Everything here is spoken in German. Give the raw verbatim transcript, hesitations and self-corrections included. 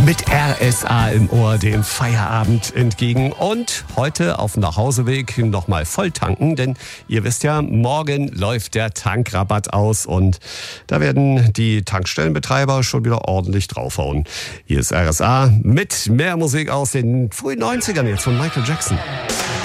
Mit R S A im Ohr dem Feierabend entgegen und heute auf dem Nachhauseweg nochmal voll tanken, denn ihr wisst ja, morgen läuft der Tankrabatt aus und da werden die Tankstellenbetreiber schon wieder ordentlich draufhauen. Hier ist R S A mit mehr Musik aus den frühen neunzigern jetzt von Michael Jackson.